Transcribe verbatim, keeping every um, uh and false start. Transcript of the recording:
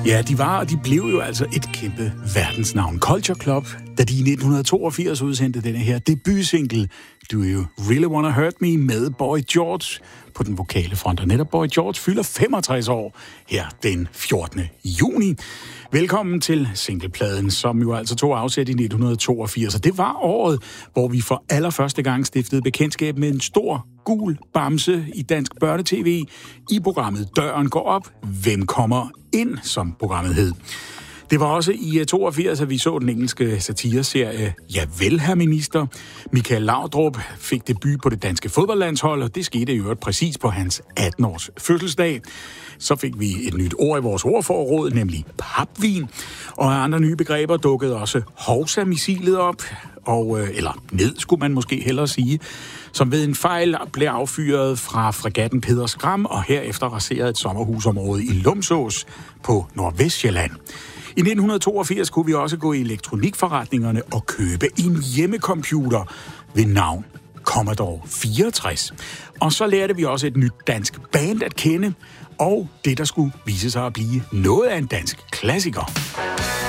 Ja, de var, og de blev jo altså et kæmpe verdensnavn. Culture Club, da de i nitten toogfirs udsendte denne her debutsingle, Do You Really Wanna Hurt Me, med Boy George på den vokale front. Og netop Boy George fylder femogtres år her den fjortende juni. Velkommen til singlepladen, som jo altså tog afsæt i nitten toogfirs. Og det var året, hvor vi for allerførste gang stiftede bekendtskab med en stor gul bamse i dansk børnetv i programmet Døren går op. Hvem kommer ind, som programmet hed. Det var også i toogfirs, at vi så den engelske satireserie Javel, herr minister. Michael Laudrup fik debut på det danske fodboldlandshold, og det skete i øvrigt præcis på hans atten-års fødselsdag. Så fik vi et nyt ord i vores ordforråd, nemlig papvin. Og andre nye begreber dukkede også Hovsa-missilet op, og, eller ned, skulle man måske hellere sige, som ved en fejl blev affyret fra fregatten Peder Skram, og herefter raserede et sommerhusområde i Lumsås på Nordvestsjælland. I nitten toogfirs kunne vi også gå i elektronikforretningerne og købe en hjemmecomputer ved navn Commodore fireogtres. Og så lærte vi også et nyt dansk band at kende, og det, der skulle vise sig at blive noget af en dansk klassiker.